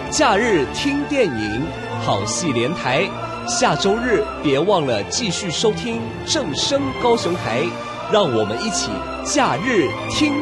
假日听电影，好戏连台。下周日别忘了继续收听正声高雄台，让我们一起假日听